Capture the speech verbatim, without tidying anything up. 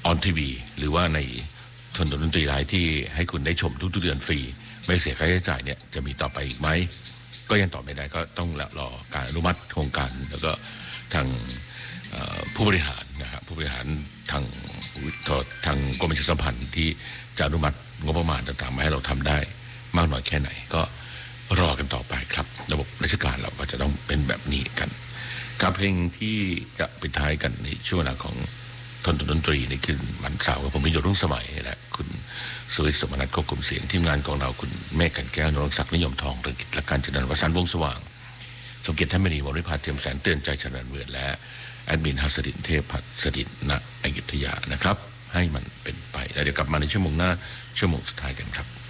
ออนทีวีหรือว่าในทนดนตรีไลฟ์ที่ให้คุณได้ชมทุกๆเดือนฟรีไม่เสียค่าใช้จ่ายเนี่ยจะมีต่อไปอีกไหมก็ยังตอบไม่ได้ก็ต้องรอการอนุมัติโครงการแล้วก็ทางผู้บริหารนะครับผู้บริหารทางทางกรมประชาสัมพันธ์ที่จะอนุมัติงบประมาณต่างๆมาให้เราทำได้มากน้อยแค่ไหนก็รอกันต่อไปครับระบบราชการเราก็จะต้องเป็นแบบนี้กันกับเพลงที่จะปิดท้ายกันในช่วงเวลาของทนดนตรีในคืนวันเสาร์กับผมวิโรจน์รุ่งสมัยและคุณสุริศสมนัสควบคุมเสียงทีมงานของเราคุณเมฆกันแก้วนรงศักดิ์นิยมทองเรืองกิจและการจันทร์วสันต์วงสว่างสมเกียรติท่านมณีวริภาเทียมแสนเตือนใจเฉลิมเวทและแอดมินหัสดินเทพหัสดินณอยุธยานะครับให้มันเป็นไปแล้วเดี๋ยวกลับมาในชั่วโมงหน้าชั่วโมงสุดท้ายกันครับ